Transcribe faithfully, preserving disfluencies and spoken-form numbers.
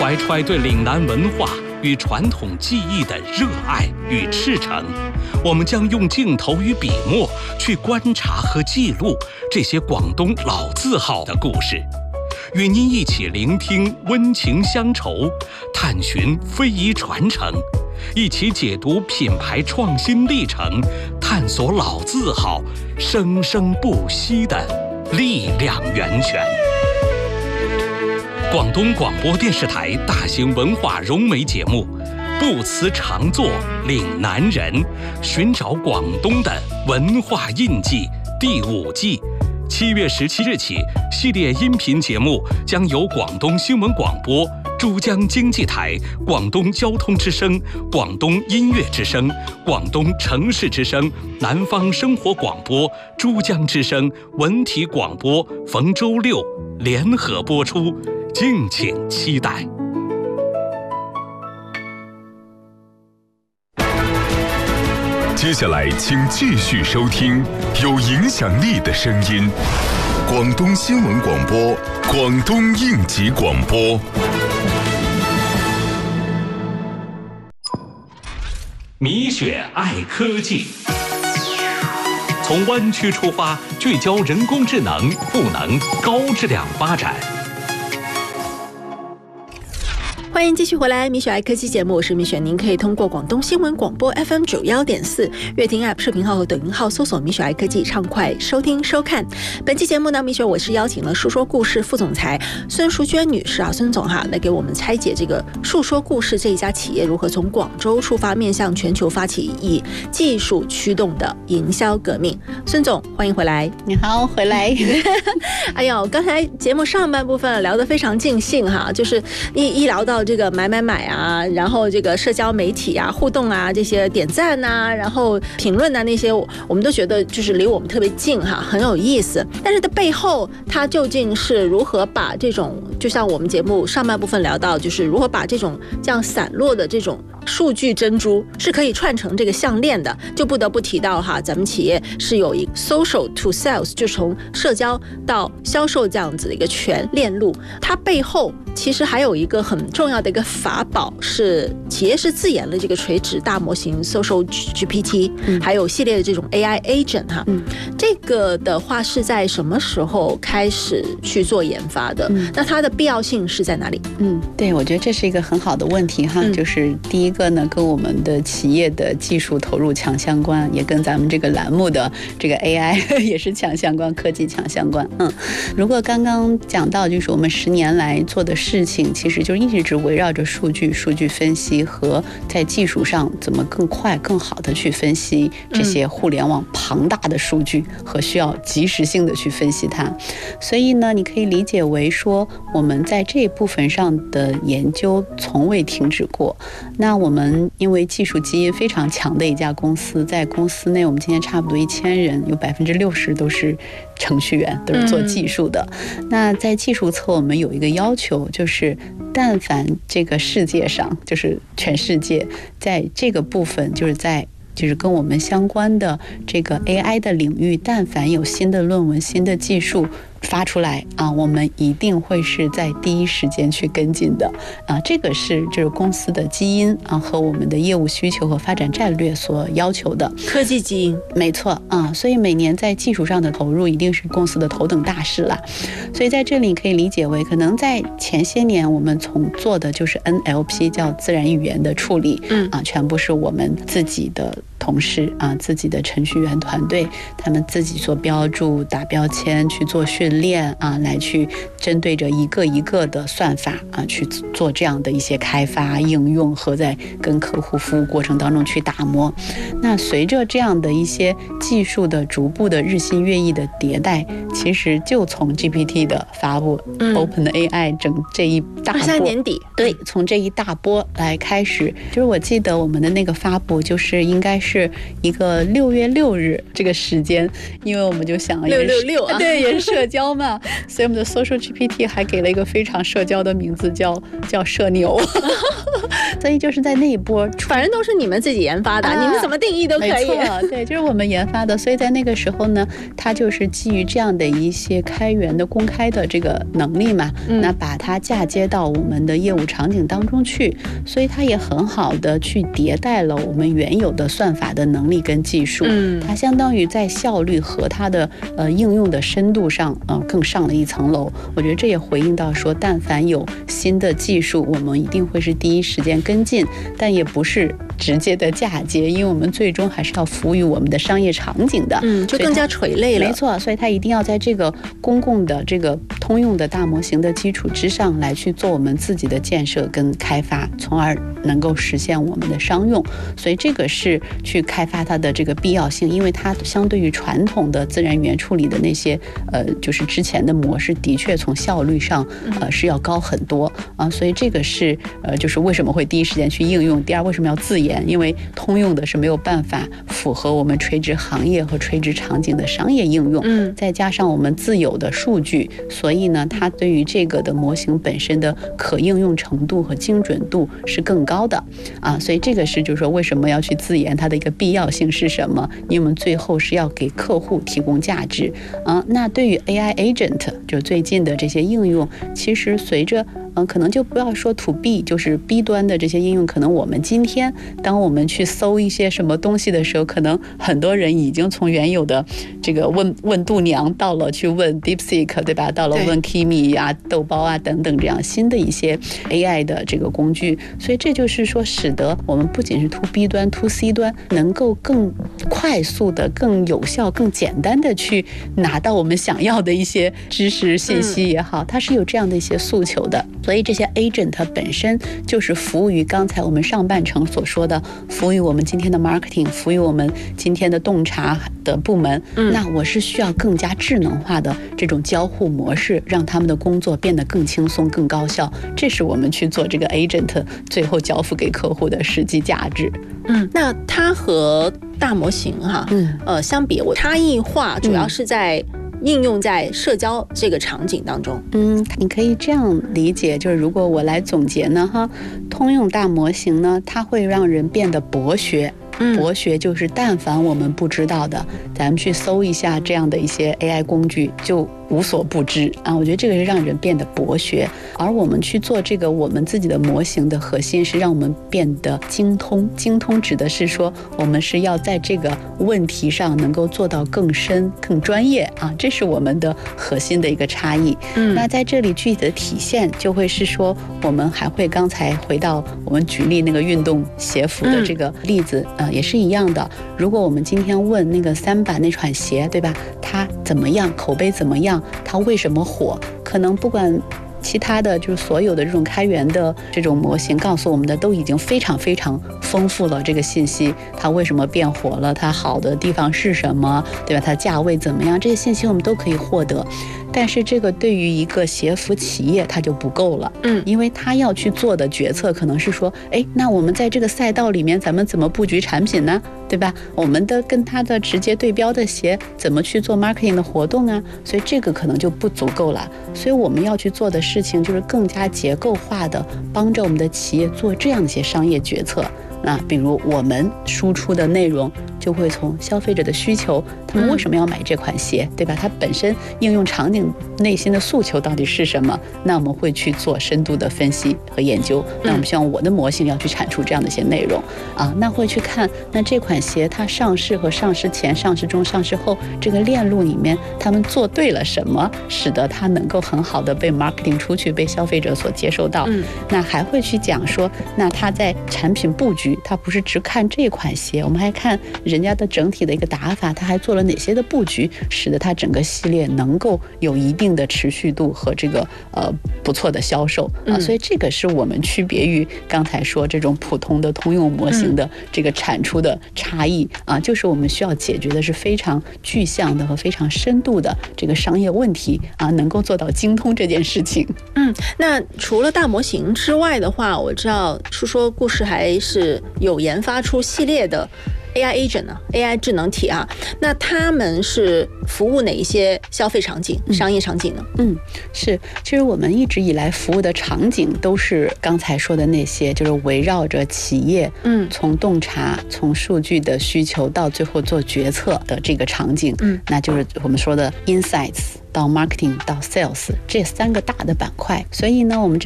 怀揣对岭南文化与传统技艺的热爱与赤诚，我们将用镜头与笔墨去观察和记录这些广东老字号的故事，与您一起聆听温情乡愁，探寻非遗传承，一起解读品牌创新历程，探索老字号生生不息的力量源泉。广东广播电视台大型文化融媒节目《不辞常作岭南人》，寻找广东的文化印记第五季，七月十七日起，系列音频节目将由广东新闻广播、珠江经济台、广东交通之声、广东音乐之声、广东城市之声、南方生活广播、珠江之声、文体广播逢周六联合播出，敬请期待。 接下来请继续收听有影响力的声音，广东新闻广播，广东应急广播。 米雪爱科技，从湾区出发，聚焦人工智能赋能高质量发展。 欢迎继续回来米雪爱科技节目，我是米雪。您可以通过广东新闻广播 F M 九一点四、乐听 App 视频号和抖音号搜索米雪爱科技，畅快收听收看。本期节目呢，米雪我是邀请了述说故事副总裁孙淑娟女士啊，孙总哈来给我们拆解这个述说故事这一家企业如何从广州出发，面向全球发起以技术驱动的营销革命。孙总，欢迎回来。 你好，回来。 哎呦，刚才节目上半部分聊得非常尽兴哈，就是一一聊到这个买买买啊，然后这个社交媒体啊、互动啊、这些点赞啊，然后评论啊那些，我们都觉得就是离我们特别近哈，很有意思。但是的背后，它究竟是如何把这种，就像我们节目上半部分聊到，就是如何把这种这样散落的这种数据珍珠是可以串成这个项链的，就不得不提到哈，咱们企业是有一 social to sales， 就从社交到销售这样子的一个全链路，它背后其实还有一个很重要的一个法宝，是企业是自研了这个垂直大模型 social G P T，嗯、还有系列的这种 A I agent 哈、嗯，这个的话是在什么时候开始去做研发的？嗯、那它的必要性是在哪里？ 嗯，对，我觉得这是一个很好的问题哈，嗯、就是第一个呢，跟我们的企业的技术投入强相关，也跟咱们这个栏目的这个 A I 也是强相关，科技强相关。嗯，如果刚刚讲到，就是我们十年来做的事情，其实就一直围绕着数据、数据分析和在技术上怎么更快、更好的去分析这些互联网庞大的数据和需要及时性的去分析它。所以呢，你可以理解为说，我们在这一部分上的研究从未停止过。那我们因为技术基因非常强的一家公司，在公司内我们今天差不多一千人，有百分之六十都是程序员，都是做技术的。嗯、那在技术侧，我们有一个要求，就是但凡这个世界上，就是全世界，在这个部分，就是在就是跟我们相关的这个 A I 的领域，但凡有新的论文、新的技术发出来啊，我们一定会是在第一时间去跟进的啊，这个是就是公司的基因啊和我们的业务需求和发展战略所要求的科技基因， 没错啊，所以每年在技术上的投入一定是公司的头等大事啦。所以在这里可以理解为，可能在前些年我们从做的就是 N L P 叫自然语言的处理，嗯啊，全部是我们自己的同事啊，自己的程序员团队，他们自己做标注、打标签去做训练啊，来去针对着一个一个的算法啊去做这样的一些开发应用和在跟客户服务过程当中去打磨。那随着这样的一些技术的逐步的日新月异的迭代，其实就从 G P T 的发布、嗯、OpenAI 整这一大波， 现在年底， 对，从这一大波来开始，就是我记得我们的那个发布就是应该是一个六月六日这个时间，因为我们就想六六六啊， 对，也是社交嘛，所以我们的 Social G P T 还给了一个非常社交的名字，叫叫社牛。 所以就是在那一波， 反正都是你们自己研发的，啊、你们怎么定义都可以。 没错，对，就是我们研发的。所以在那个时候呢，它就是基于这样的一些开源的公开的这个能力嘛，嗯、那把它嫁接到我们的业务场景当中去，所以它也很好的去迭代了我们原有的算法的能力跟技术。嗯，它相当于在效率和它的呃应用的深度上呃更上了一层楼。我觉得这也回应到说，但凡有新的技术，我们一定会是第一时间跟进，但也不是直接的嫁接，因为我们最终还是要服务于我们的商业场景的， 嗯，就更加垂类了。 没错，所以它一定要在这个公共的这个通用的大模型的基础之上来去做我们自己的建设跟开发，从而能够实现我们的商用。所以这个是去开发它的这个必要性，因为它相对于传统的自然语言处理的那些呃，就是之前的模式，的确从效率上呃是要高很多啊。所以这个是呃，就是为什么会第一时间去应用。第二，为什么要自研？因为通用的是没有办法符合我们垂直行业和垂直场景的商业应用，嗯，再加上我们自有的数据，所以呢，它对于这个的模型本身的可应用程度和精准度是更高的啊。所以这个是就是说为什么要去自研，它的一个必要性是什么？因为我们最后是要给客户提供价值啊。那对于 A I agent 就最近的这些应用，其实随着嗯，可能就不要说 to B， 就是 B 端的这些应用，可能我们今天当我们去搜一些什么东西的时候，可能很多人已经从原有的这个问问度娘到了去问 DeepSeek， 对吧？到了问 Kimi 啊、豆包啊等等这样新的一些 A I 的这个工具，所以这就是说，使得我们不仅是 to B 端、to C 端能够更快速的、更有效、更简单的去拿到我们想要的一些知识信息也好，它是有这样的一些诉求的。所以这些 agent 它本身就是服务于刚才我们上半程所说的，服务于我们今天的 marketing， 服务于我们今天的洞察的部门。嗯，那我是需要更加智能化的这种交互模式，让他们的工作变得更轻松、更高效。这是我们去做这个 agent 最后交付给客户的实际价值。 嗯，那它和大模型哈，嗯，呃，相比，我差异化主要是在应用在社交这个场景当中。 嗯，你可以这样理解，就是如果我来总结呢，哈，通用大模型呢，它会让人变得博学。博学就是但凡我们不知道的，咱们去搜一下这样的一些 A I 工具，就无所不知啊。我觉得这个是让人变得博学，而我们去做这个我们自己的模型的核心是让我们变得精通。精通指的是说，我们是要在这个问题上能够做到更深、更专业啊，这是我们的核心的一个差异。嗯，那在这里具体的体现就会是说，我们还会刚才回到我们举例那个运动鞋服的这个例子，嗯。也是一样的，如果我们今天问那个三板那款鞋，对吧？它怎么样？口碑怎么样？它为什么火？可能不管其他的就是所有的这种开源的这种模型告诉我们的都已经非常非常丰富了，这个信息它为什么变火了，它好的地方是什么，对吧？它价位怎么样，这些信息我们都可以获得。但是这个对于一个鞋服企业它就不够了，嗯，因为他要去做的决策可能是说，哎，那我们在这个赛道里面咱们怎么布局产品呢，对吧？我们的跟它的直接对标的鞋怎么去做 marketing 的活动啊？所以这个可能就不足够了。所以我们要去做的事情就是更加结构化的帮着我们的企业做这样一些商业决策。那比如我们输出的内容就会从消费者的需求，他们为什么要买这款鞋，对吧？它本身应用场景内心的诉求到底是什么？那我们会去做深度的分析和研究。那我们希望我的模型要去产出这样的一些内容啊，那会去看那这款鞋它上市和上市前、上市中、上市后这个链路里面，他们做对了什么，使得它能够很好的被 marketing 出去，被消费者所接受到。嗯，那还会去讲说，那它在产品布局。它不是只看这款鞋，我们还看人家的整体的一个打法，它还做了哪些的布局，使得它整个系列能够有一定的持续度和这个呃不错的销售啊。所以这个是我们区别于刚才说这种普通的通用模型的这个产出的差异啊，就是我们需要解决的是非常具象的和非常深度的这个商业问题啊，能够做到精通这件事情。 嗯，那除了大模型之外的话，我知道述说故事还是有研发出系列的 A I agent 呢 ，A I 智能体啊，那他们是服务哪一些消费场景、商业场景呢？ 嗯，是，其实我们一直以来服务的场景都是刚才说的那些，就是围绕着企业，嗯，从洞察、从数据的需求到最后做决策的这个场景，嗯，那就是我们说的 insights。到 marketing 到 sales 这三个大的板块，所以呢，我们这